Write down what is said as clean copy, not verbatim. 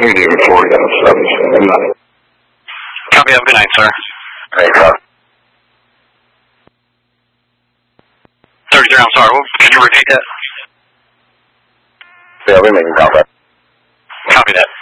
Medium 40 on 77. Copy, have a good night, sir. Hey, copy. 33, I'm sorry, can you repeat that? Yeah, we're making contact. Copy that.